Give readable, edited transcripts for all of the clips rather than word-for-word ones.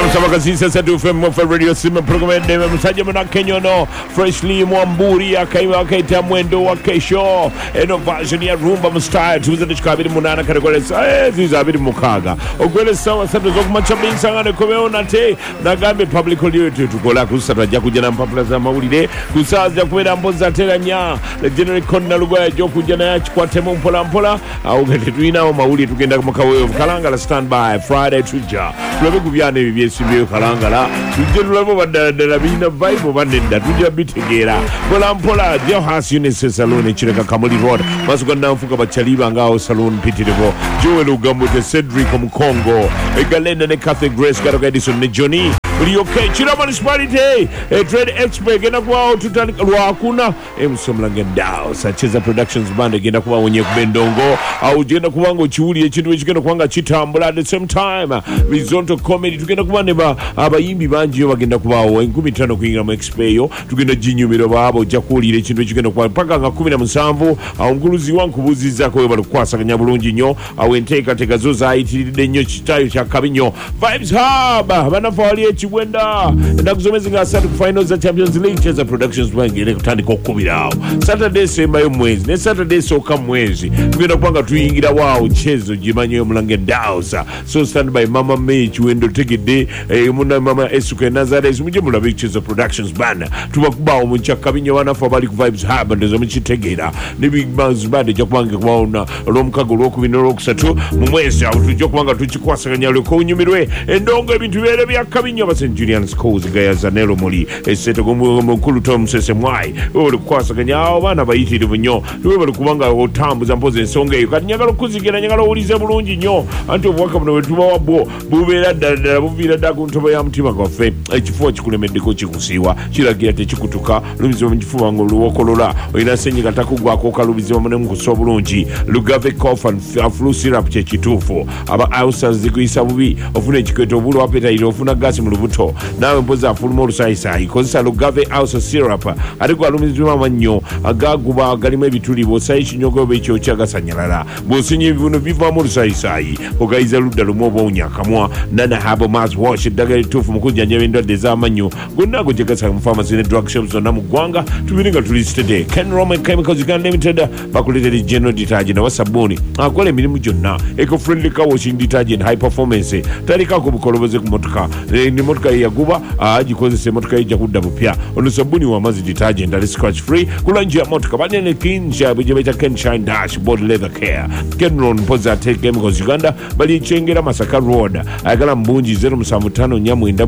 Sabakasisa Satu FM for Radio Sima program name Msaja Mwana Kenyono Freshly Mwamburi Akaiwa Kaita Mwendo wa Kesho Eno version ya Rumba Mstaya Tuza Nishkabiri Munana Kategore Zizabiri Mukaga Ogwele Sawa Satu Zoku Machabin Sangane Kumeona Te Nagambe Public Audio Tukola Kusata Jaku Jana Mpapula za Maulide Kusaza Kumeda Mboza Tela Nya Legendary Kona Lugwa ya Joku Jana ya Chukwa Temo Mpola Mpola Augete Tuina wa Maulide Tukenda Makawe Kalanga la Standby Friday Tuja Tulebe kubyane bibyesi byo kalangala tujje tulabo badala bina vibe banenda tujja bitegera pola mpola jo has Unice Salon Chireka Kamuli Road masukanda mfuka bachaliba ngao salon pitirebo Joel Ugambo de Cedric Mkongo Egalenda ne Catholic Grace Garoga Edison ne Johnny okay chira municipality trade expert gena kwa tutani lwakuna emsomlange ndao Sacheza Productions band gena kwa wenye kubendongo au gena kubango chiuli ekintu ekigenda kwanga chitambula at the same time Horizontal Comedy tugenda kubaneba abayimbi banji bagenda kubawo 15 kuingira mu expeyo tugenda jinyumiro babo jakulira ekintu ekigenda kwa paka nga 17 au nguluzi wankubuziza ko balukwasaganya bulungi nyo au enteka teka zo zayitiride nyo kitayo kya kabinyo Vibes Hub banafali wenda ndakuzomeza nga asatu finals za Champions League Cheza Productions bangere kutandika okubirawo Saturday semba yo mwezi ne Saturday soka mwezi tugenda kwanga tuyingira wao chezo jimanyo mulange ndausa so stand by Mama May wendo tegede muna Mama Esuke Nazareth muje mulabe Cheza Productions bana tubakubawo mu chakabinyo banafa bali ku Vibes Hub ndezo muchitegera ne Big Bands bade jakwange kwaona lomkago lokubino lokusatu mu mwezi awo tujja kwanga tuchikwasaganya leko unyumirwe endongo ebintu bere bya kabinyo Julian Schools Gaya Zanelo Moli Eseto Mukulu Tom Sese Mwai Uli kwasa kanyao Bana bayitiri bunyo Tuwebali kubanga otambu Zampoze nsonge Kati nyagalo kuzikira Nyagalo ulize bulungi nyo Anto waka mna wetuba wabo Bubela dada Bubila daku ntoba ya mtima kwa fe Chifuwa chikule mediko chikusiwa Chila gira te chikutuka Lubiziwa mjifuwa ngulu wakolola Oina senyi kataku kwa koka Lubiziwa mne mkusuwa bulungi Lugave cough and flu syrup che chitufu Aba ausa ziku isabubi Ofune chikweto bulu wapeta ili ofuna gasi mlubuto nawe mpoza fulmo lusayisa ikozesa Lugave House Syrup ariko alumizwa manyo agaguba galimo ebituli bosayishi nyogo becho chagasanyalala bosinye ibibuno biva mu lusayisa ogaiza ludda lumobo unyakamwa nana habo mass wash daga tufu mukujja nyebendo deza manyo gonago jegasa mu pharmacy ne drug shops na mugwanga tubiringa tulisted Ken Roman Chemicals Limited bakulete general detergent wa sabuni akole mirimu jonna eco friendly car washing detergent high performance talika ko bukoloboze ku motoka ni motoka yaguba agikozese motoka ija kudda bupya ono sabuni wa mazi detergent ali scratch free kulanje ya motoka banene clean shabu jebeta Ken Shine Dashboard Leather Care Kenron Poza Tech Chemicals Uganda bali chengera Masaka Road agala mbunji 075 nyamwenda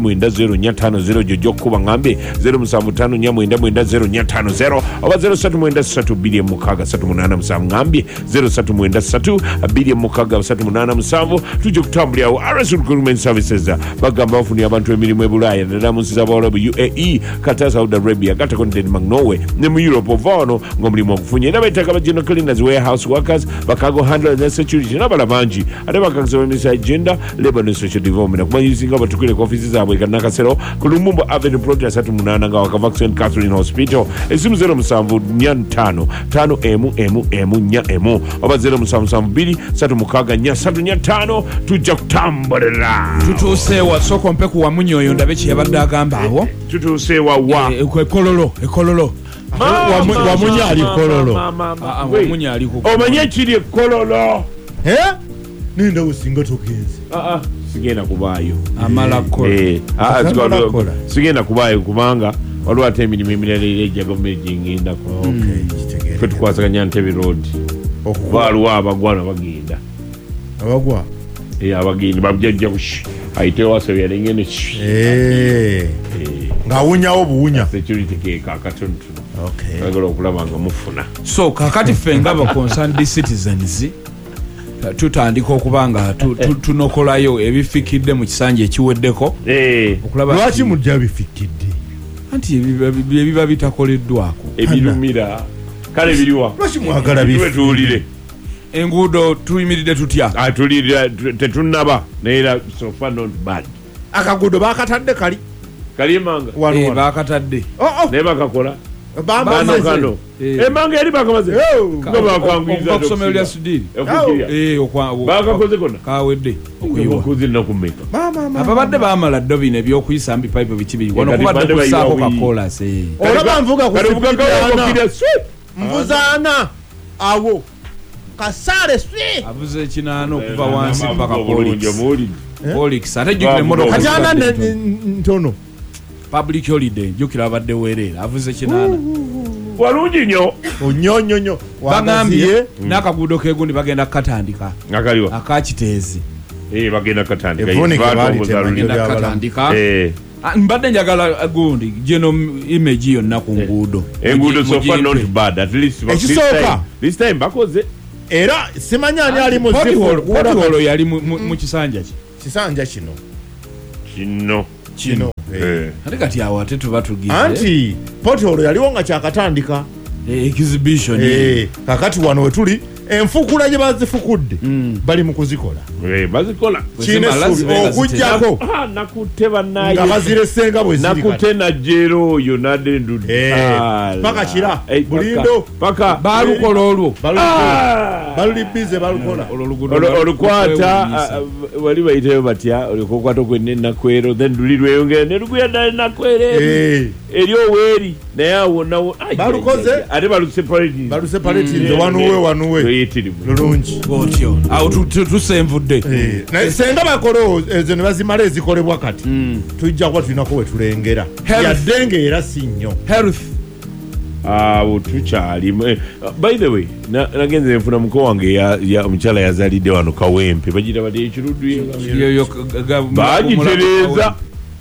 050 jojo kuba ngambe 075 nyamwenda 050 oba 03 bilion mukaga 387 ngambe 03 bilion mukaga 387 tuje kutambulya RS Recruitment Services bagamba bafuni abantu emirimu ebulaya nada munsiza bawalabu UAE kata Saudi Arabia kata continent Magnowe ne mu Europe ovano ngomlimu okufunye nabaitaka bagino cleaners warehouse workers bakago handlers and security nabala banji ate bakazobemisa agenda labor and social development kumanyisinga batukile ku offices zabwe kanaka sero ku Lumumba Avenue Protest 38 nga waka Vaccine Catherine Hospital esimu 0775 5 oba 0772 3 tujja kutambalira tutuse wa soko mpeku wa munyoyo ndabe kiyabadde agamba awo tutuse wa ekololo wa munyali kololo wa munyali ko omanye kiri kololo ninda usinga tokenze sigenda kubayo amala kola sigenda kubayo kubanga waliwo ate emirimu emirala ejja gavumenti ngenda ko tukwasaganya Ntebe Road waliwo abagwana bagenda abagwa abagenda babjajja kushi aite wase yalengene ngawunyawo buwunya security ke kakatuntu bagala okulaba nga mufuna so kakati fenga ba concerned citizens tutandika okubanga tunokolayo ebifikidde mu kisanje ekiweddeko okulaba lwaki mujja bifikidde anti ebiba bitakoleddwako ebirumira kale biriwa lwaki mwagala bifulire enguudo tuyimiridde tutya tulira tetunaba neera so far not bad akagudo bakatadde kali kalimanga bakatadde ne bakakola kano emanga eri bakamaze nga bakangwiza okusomero lya sudiri bakakoze kona kawedde okuzina kumeka ababadde bamala ddo bino ebyokuyisa mbi pipe bikibiri wano kubadde kusaako kakolas olaba nvuga mvuzaana awo kasale swi avuze ekinaana okuva wansi paka polix ate jjukira emmotoka kati ana ntono public holiday jjukira abadde weerera avuze ekinaana walungi nnyo onyonyonyo bagambye n'akaguudo kegundi bagenda kukatandika akaliwa akakiteezi bagenda katandika mbadde njagala gundi geno image yonna ku nguudo enguudo sofa not bad at least ekisooka this time bakoze era simanyani ali mu potiholo yali mu kisanja ki kisanja kino ate kati awo ate tuba tugize anti potiholo yaliwo nga kyakatandika exhibition kakati wano wetuli enfukula gye bazifukudde bali mu kuzikola bazikola okujjako nakutte bannaye nga baziresenga bwe ziri nakutte najjeero oyo nadendudde paka kira bulindo paka balukola olwo baluli bize balukola olukwata wali bayiteyo batya olikokwata okwenne nakwero then luli lweyongera ne luguya ddala nakwero eri oweeri naye awo nawo balukoze ate baluseparatinze wanuwe lulungi otyo awo tusenvudde naye senga bakola ezo ne bazimala ezikolebwa kati tujja kuba tulinako we tulengera yadde ngaera si nnyo health awo tukyalimu by the way nagenze nfuna muko wange omukyala yazalidde wano kawempe bagita bati ekiruddu bagitereeza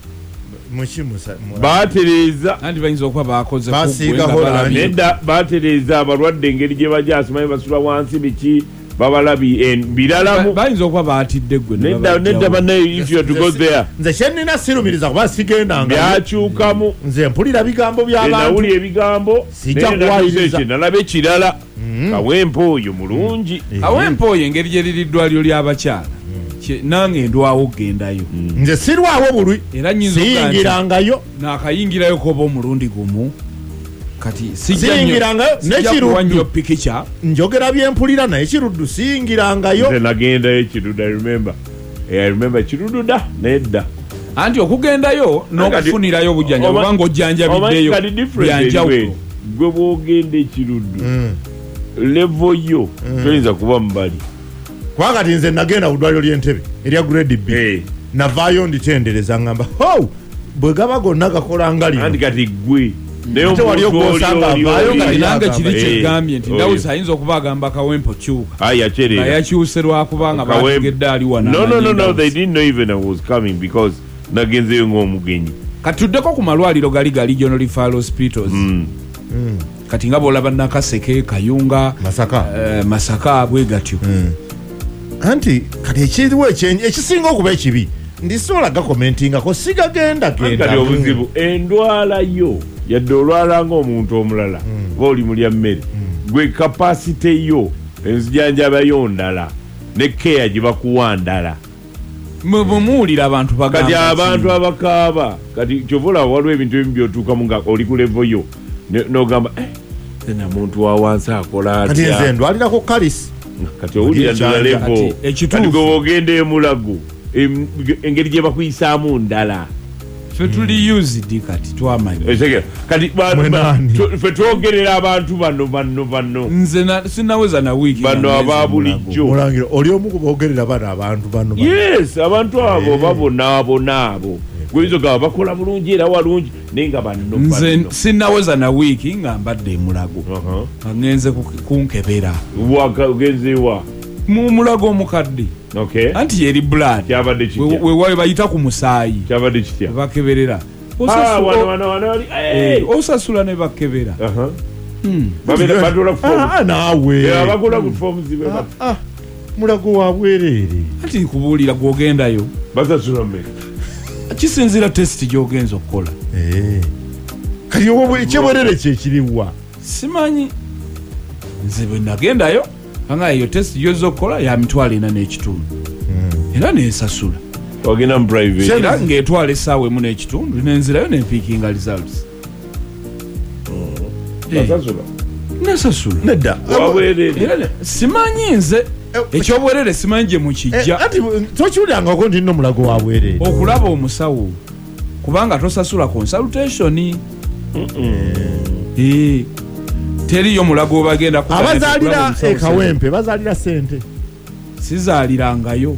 batereeza anti bayinza okuba bakoze nedda batereeza abalwadde engeri gye bajja asimanyi basula wansi biki babalabi biralamu bayinza okuba batidde gwe nedda bannaye if you to go there nze kyenina sirumiriza kuba sigendanga byakyukamu nze mpulira bigambo by'abantu nawuli ebigambo sijja kuwayiriza nalaba ekirala kawempe oyo mulungi kawempe oyo engeri gye liri ddwaliro ly'abakyala nange ndwawo gendayo nze sirwawo bulwi era siyingirangayo nakayingirayo koba omulundi gumu kati siyingirangayo nekiruddu pikica njogera byempulira naye kiruddu siyingirangayo nze nagendayo ekiruddu I remember kiruddu da nedda anti okugendayo n'okufunirayo obujjanjabi obanga ojjanjabiddeyo byanjawulo gwe bwogenda ekiruddu levo yo toyinza kuba mubali kwakati nze nagenda ku ddwaliro ly'entebe erya grade B navaayo nditendereza ngamba bwe gaba gonna gakola nga lino anti kati gwe nange kiri kyegambye nti ndawuza ayinza okuba agamba kawempe kyuka yakyuse lwakubanga bategedde ali no they didn't know even I was coming because nagenzeyo ng'omugenyi kati tuddeko ku malwaliro gali regional referral hospitals kati nga bwolaba Nakaseke Kayunga Masaka bwe gatyo anti kati ekiriwo ekisinga okuba ekibi ndisobola gakomentingako sigagenda kati obuzibu endwala yo yadde olwala ng'omuntu omulala baoli mulya mmere gwe kapasite yo enzijanjabayo ndala ne keya gye bakuwa ndala bwemuwulira abantu kati abantu abakaaba kati kyovola waliwo ebintu ebimu byotuukamu nga oli ku levo yo n'ogamba tena muntu wa wansi akola atya kati nze ndwalirako kalisi kati owulira ddala levo kati gwe wogenda emulago engeri gye bakuyisaamu ndala ffe tuli used kati twamanyi kati ffe twogerera abantu bano nze sinaweza na wiiki bano aba bulijjo mulangira oli omu kubogerera bano abantu bano yes abantu abo babonaabona abo gweyinza gaba bakola bulungi era walungi naye nga bano nze sinaweza na wiiki nga mbadde emulago ngenze kunkebera ogenzeewa mu mulago omukadde anti yeri blood wewawe bayita ku musaayi kyabadde kitya bakeberera osasula ne bakebera nawe mulago wa bwereere anti nkubuulira gwogendayo basasula mmeka kisinzira tesiti gyogenza okukola kati ekyebwerere kyekiriwa simanyi nze bwe nagendayo anga eyo tesiti gyoza okukola ya mitwalo 4.5 era nensasula ogenda mu private era ng'etwala essaawa 1.5 nenzirayo nempiikinga results nasasula nedda simanyi nze ekyobwerere simanyi gye mukijja ati tokiwulirangako nti nno mulago wa bwerere okulaba omusawo kubanga tosasula consultation teriyo mulago obagenda abazaalira ekawempe bazaalira sente sizalirangayo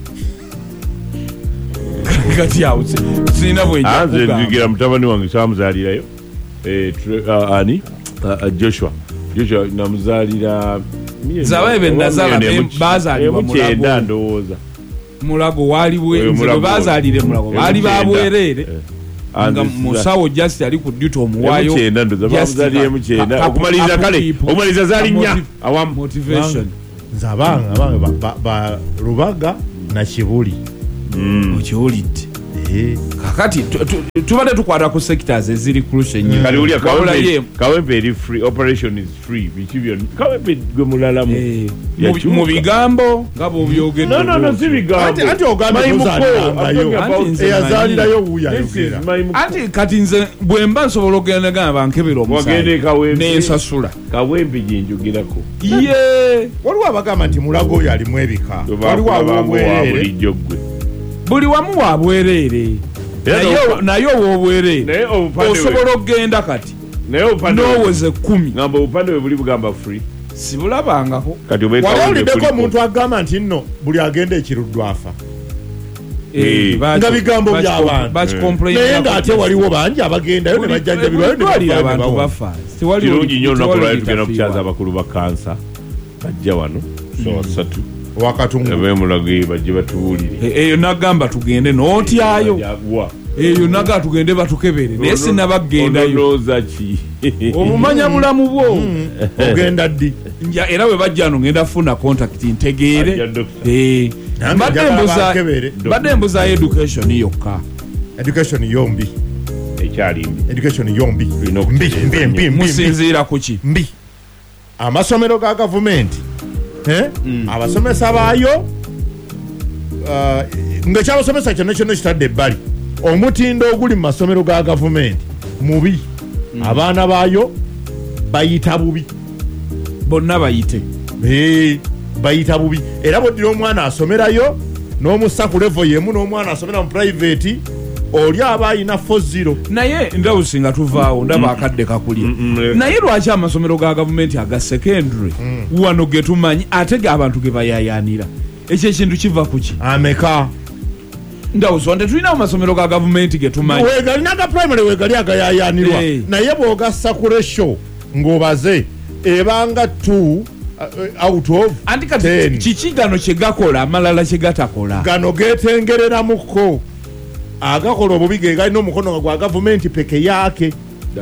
kati awo sirina bwenjigira mutabani wange kyamuzaalirayo ani Joshua namuzaalira zabaye benazala bazaalibwa mukyenda ndowooza mulago wali bazaalire mulago bali babwerere nga musawo just ali ku duty omuwayo okumaliza kale okumaliza zaali nnya awamu motivation nze abange ba Lubaga na Kibuli okiwulidde kakati tubadde tukwata ku sectors eziri crucial nnyo kali ulya Kawempe eri free operation is free biki byonna Kawempe gwe mulalamu mu bigambo nga bw'obyogedde no si bigambo anti ogamba eyazaalirayo wuyayogera anti kati nze bwe mba nsobola okugenda gamba nkebera omusaale n'ensasula Kawempe gye njogerako waliwo abagamba nti mulago oyo alimu ebika waliwo abobwerere buli wamu wa bwerere naye obwobwerere osobola okgenda kati n'oweze 10 ngamba obupande bwe buli bugamba free sibulabangako waliwuliddeko omuntu agamba nti nno buli agenda ekiruddwa afa nga bigambo by'abantu naye ng'ate waliwo bangi abagendayo ne bajjanjabirwayo abantu bafa kirungi nnyo olunaku lwali tugenda kukyaza abakulu ba kansa bajja wano sowasatu wakatungubemulage bajje batuwulire eyo nagamba tugende n'otyayo eyo naga tugende batukebere naye sinabaggendayo obumanya bulamu bwo ogenda ddi era bwe bajja ano ngenda funa contact ntegeere badde mbuza education yokka education yombi education yombi mbi musinziira ku ki mbi amasomero ga gavumenti abasomesa baayo ngaekyabasomesa kyonna kyonna kitadde ebbali omutindo oguli mu masomero ga gavumenti mubi abaana baayo bayita bubi bonna bayite bayita bubi era bwoddira omwana asomerayo n'omussa ku levo yemu n'omwana asomera mu private oli aba ayina 40 naye ndawusi nga tuvaawo ndaba akadde kakulya naye lwaki amasomero ga gavumenti aga secondary wano getumanyi ate abantu ge bayayanira ekyo ekintu kiva kuki ameka ndawusi wante tulina amasomero ga gavumenti getumanyi wegali naga primary wegali agayayanirwa naye bw'ogassa ku ratio ng'obaze ebanga 2 out of anti kati kiki gano kye gakola amalala kye gatakola gano getengereramuko agakola obubi ge galina omukono gwa gavumenti peke yake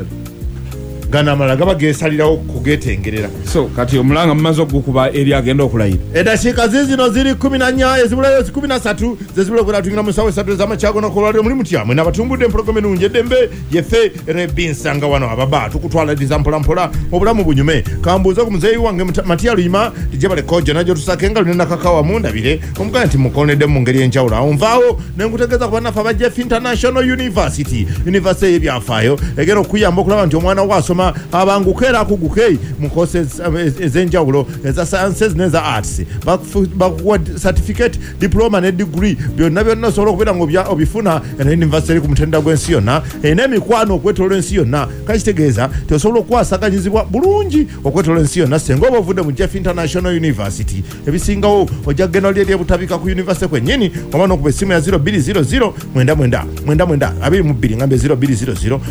gana amala gaba gesalirawo kugetengerera so kati omulanga mumaze okukuba eri agenda okulayira eddakiika zino ziri 14 ezibulayo 13 zezibula kwera tunyina mu sawa 3 z'amakyago n'okulwaliro muli mutya mwe n'abatumbudde empologoma ennungi eddembe yefe rebinsanga wano ababa tukutwaliriza mpolampola obulamu bunyume kambuuza ku muzeeyi wange Matiya Luyima tijje balekojja najjo tusake engalu ne nakakawa mundabire omugana nti mukonedde mu ngeri enjawulo awo nvaawo ne nkutegeeza ku bannaffe aba Jeff International University y'ebyafaayo egera okuyamba okulaba nti omwana wasoma abanguke era akuguke mu courses ez'enjawulo eza sciences n'eza arts bakuwa certificate diploma ne degree byonna osobola okubeera nga obifuna ena university eri ku mutendera gw'ensi yonna erina emikwano okwetoloola ensi yonna kakitegeeza teosobola okwasaganyizibwa bulungi okwetoloola ensi yonna senga oba ovudde mu Jeff International University ebisingawo ojja kugenda oli eri ebutabika ku university kwennyini oba n'okuba essimu ya 0200 99 22 ngambe 0200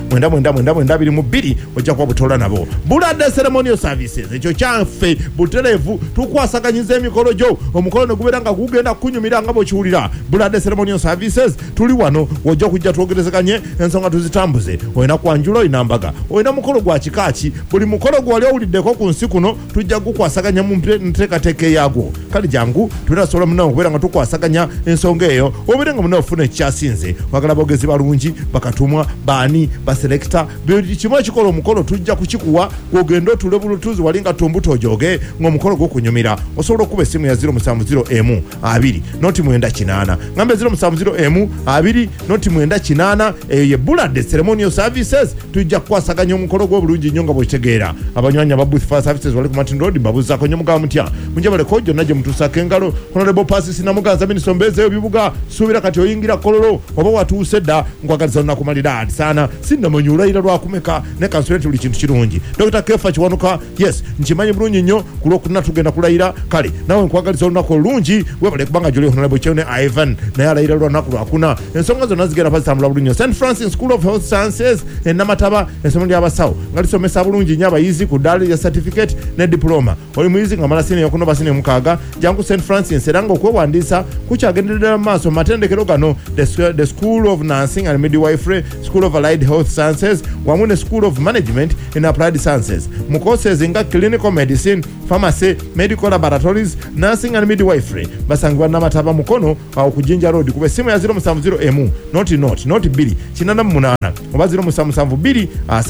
99 ojja kuba butola nabo Bulade ceremonial services ekyo kyaffe butereevu tukwasaganyiza emikolo gyo omukolo ne gubeera nga gugenda kunyumira nga bw'okiwulira Bulade ceremonial services tuli wano wojja kujja twogerezeganye ensonga tuzitambuze olina kwanjula olina mbaga olina mukolo gwa kikaaki buli mukolo gwali owuliddeko ku nsi kuno tujja gukwasaganya mu nteekateeka eyagwo kale jangu tunasobola munawe okubeera nga tukwasaganya ensonga eyo obeere nga munawe ofuna ekikyasinze wagala boogezi balungi bakatumwa baani baselekita buli kimu ekikola omukolo tujja kukikuwa gwogenda otule bulutuzi walinga tumbuto ojoge ng'omukolo gw'okunyumira osobola okuba essimu ya 070 2 noti 98 ngambe 070 2 noti 98 eyo ye Bulade Ceremonial Services tujja kukwasaganya omukolo gw'obulungi nnyo nga bwekitegeera abanywanyi aba Booth Fire Services wali ku Martin Road mbabuzaako nnyo mugaba mutya munjabaleko gyonna gye mutuusako engalo Honorable Pasisi Namuganza Minisita Mbeze ebibuga suubira kati oyingira kololo oba watuuse dda nkwagaliza olunaku malira sana sinnamanyi olayira lwakumeka ne kansulenti buli kintu kirungi Dr. Kefa Kiwanuka yes nkimanyi bulungi nnyo ku lwokuna tugenda kulayira kale nawe nkwagaliza olunaku olungi webale kubanga gyoli Honorable Chene Ivan naye alayira lwanaku lwakuna ensonga zonna zigenda bazitambula bulungi St. Francis School of Health Sciences Namataba essomo ly'abasawo nga lisomesa bulungi nnyo abayizi ku ddaala ya certificate ne diploma oli muyizi nga mala sine yokuno basine mukaaga jangu St. Francis era nga okwewandiisa kukyagenderera mu maaso matendekero gano the School of Nursing and Midwifery, School of Allied Health Sciences wamu ne School of Management and Applied Sciences mu courses nga clinical medicine, pharmacy, medical laboratories, nursing and midwifery basangibwa Namataba mukono awo ku Jinja Road kuba essimu ya 070 noti 2 8 oba 077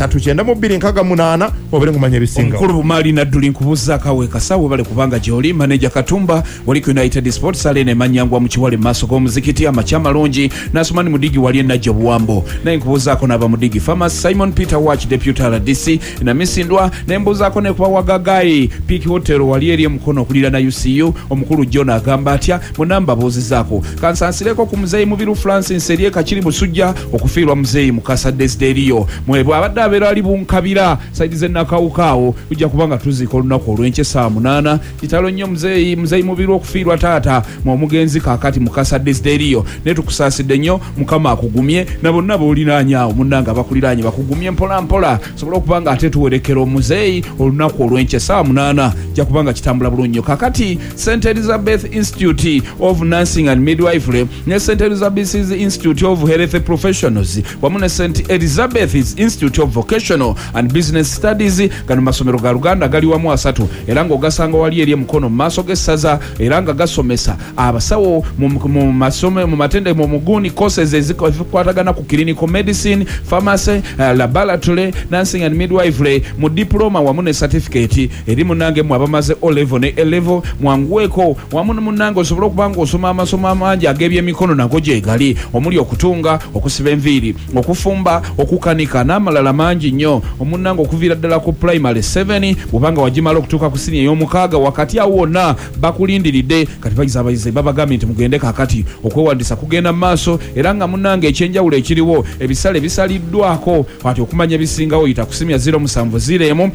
392 68 obere ngumanya ebisinga omukulu bumali nadduli nkubuza kawe kasawo bale kubanga gyoli manager Katumba wali ku United Sports Arena emanyangwa mu Kiwale maaso g'omuzikiti amakyama longi nasumani mudigi wali enajja buwambo naye nkubuzaako n'aba mudigi Farmers Simon Peter Watch Deputy RDC na misindwa nembuzaako ne kuba wagagayi Peak Hotel wali eri mukono okulira na UCU omukulu John agamba atya munamba bozizaako kansansireko ku muzeyi Mubiru Francis Elie Kachiri Musujja okufiirwa muzeyi Mukasa Desiderio mwebwe abadde abeera ali bunkabira saidi ze nakawukaawo ujja kubanga tuziika olunaku olw'enkye saa 8 kitalo nnyo muzeyi Mubiru okufiirwa taata mu omugenzi kaakati Mukasa Desiderio ne tukusaasidde nnyo Mukama akugumye na bonna boolinaanyaawo munnanga bakuliraanye bakugumye mpola mpola sobola okubanga ate tuwerekera omuzeeyi olunaku olw'enkye saa 8 jja kubanga kitambula bulungi nnyo kakati St. Elizabeth Institute of Nursing and Midwifery ne St. Elizabeth Institute of Health Professionals wamu ne St. Elizabeth's Institute of Vocational and Business Studies gano masomero ga Luganda gali wamu asatu era ng'ogasanga wali eri mukono mu maaso g'essaza era nga gasomesa abasawo mu masome mu matende mu muguni courses ezikwatagana ku clinical medicine, pharmacy, laboratory, nursing and midwifery mu diploma wamu ne certificate eri munange mu abamaze O level ne A level mwanguweko wamu ne munange osobola okubanga osoma amasomo amangi ag'ebyemikono nago gye gali omuli okutunga okusiba enviiri okufumba okukanika n'amalala mangi nnyo omunnanga okuviira ddala ku primary 7 bw'obanga wagimala okutuuka ku siniya ey'omukaaga wakati awo wonna bakulindiridde kati bayiza abayizi babagambye nti mugende kakati okwewandiisa kugenda mu maaso era nga munnanga ekyenjawulo ekiriwo ebisale bisaliddwako ati okumanya ebisingawo yita ku simu ya 070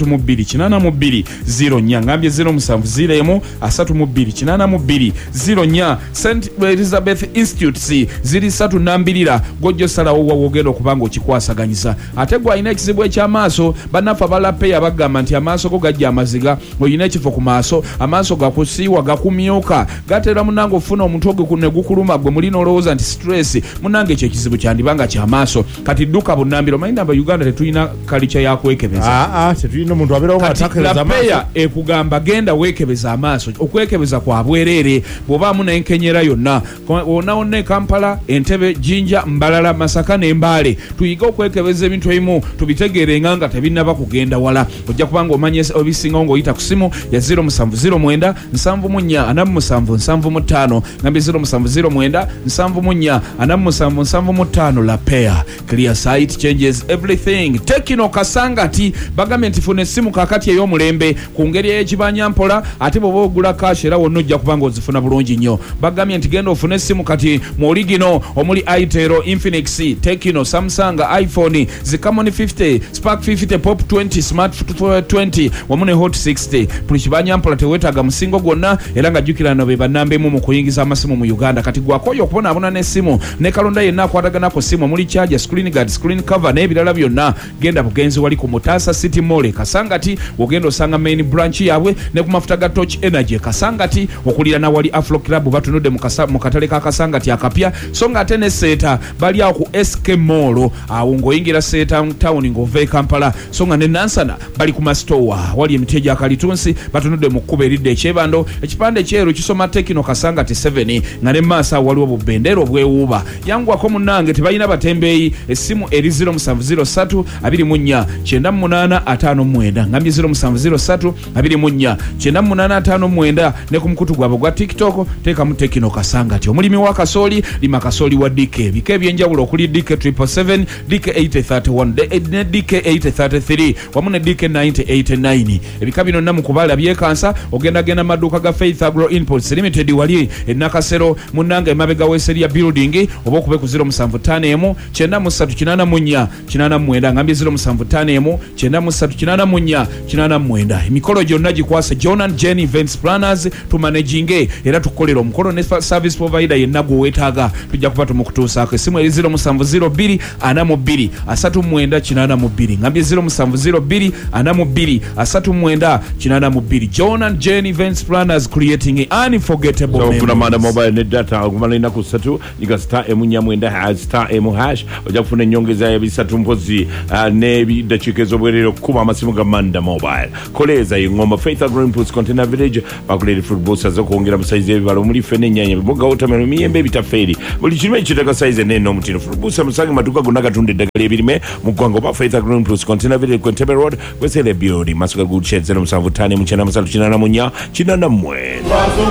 32 0 ngambye 070 32 0 St. Elizabeth Institutes ziri 32 gojjo salawo wawogera okubanga okikwasaganyiza ate gwe alina ekizibu eky'amaaso bannafa balapeya bagamba nti amaaso go gajja amaziga olina ekifo ku maaso amaaso gakusiiwa gakumyuka gatera munange ofuna omutwe gwe ne gukuluma gwe mulina olowooza nti stress munange ekyo ekizibu kyandibanga ky'amaaso kati dduka bunnambiro manyi namba Uganda tetulina kalicha yakwekebeza tetulina omuntu abeerawo ng'atakkiriza amaaso lapeya ekugamba genda weekebeza amaaso okwekebeza kwa bwereere bw'obaamu n'enkenyera yonna wonna e Kampala Entebbe Jinja Mbalala Masaka n'Embaale tuyiga okwekebeza ebintu ebimu tubitegeerenga nga tebinnaba kugenda wala ojja kubanga omanye obisingawo ng'oyita ku simu ya 0709 74775 ngambe 0709 74775 lapeya clear sight changes everything Tekino Kasangati bagambye nti funa essimu kakati ey'omulembe ku ngeri ey'ekibanyampola ate bw'oba ogula kashi era wonna ojja kubanga ozifuna bulungi nnyo bagambye nti genda ofune essimu kati mu origino omuli Itel, Infinix, Tekino, Samsung, iPhone, Zikamon 50, Spark 50, Pop 20, Smart 20 wamu ne Hot 60 buli kibanyampola teweetaaga musingo gwonna era nga jjukira no be bannambemu mu kuyingiza amasimu mu Uganda kati gwakoyo okubonaabona n'essimu ne kalonda yenna akwataganako ssimu omuli charger, screen guard, screen cover n'ebirala byonna genda bugenzi wali ku Mutasa City Mall Kasangati ogenda osanga main branch yaabwe ne ku mafuta ga Torch Energy Kasangati okulira na wali Afro Club batunudde mu katale ka Kasangati akapya so nga ate ne Seta bali awo ku SK Mall mall awo ng'oyingira Seetown town ng'ova e Kampala so nga ne Nansana bali ku masitowa wali emiti gya Kalitunsi batunudde mu kkubo eridde ekyebando ekipande kyeru kisoma Tekino Kasanga ti 7 nga ne maaso waliwo bubendera obwewuuba yangwako munnange tebalina batembeeyi essimu eri 0703 24 9859 ngambye 0703 24 9859 ne ku mukutu gwabwe gwa TikTok teekamu Tekino Kasanga ti omulimi wa kasooli lima kasooli wa DK bika ebyenjawulo okuli DK 777 DK 8031 ne DK 8033 wamu ne DK 9089 ebika bino namu kubala byekansa ogenda maduuka ga Faith Agro Imports Limited wali enakasero munnange emabega w'eseria building oba okube ku 0754 9384 89 ngambye 0754 9384 89 emikolo gyonna gikwase John and Jenny Events Planners to managing era tukolera omukolo ne service provider yenna gwe weetaaga tujja kuba tumukutuusaako essimu eri 0702 42 39 82 ngambye 0702 42 39 82 John and Jenny Events Planners creating unforgettable memories. So kuna mobile net data kumala inaku 3 niga star *4 hash star *hash ojja kufuna nyongeza ya bisatu mpozi ne bidachikezo bwerero kuba amasimu ga Manda Mobile koleza ingoma Faith Agro Imports Container Village bakulere football sazo kuongera musize ebibalo muri fene nyanya biboga watermelon miyembe bitaferi buli kirime kitaka size neno mutino football musange maduka gonna tunde dagali ebirime mugwango ba Faith Agro Imports Container Village Contebe Road kwesele biodi masuka good sheds 07 mu 9 musatu 9 mu 4 kinana mwe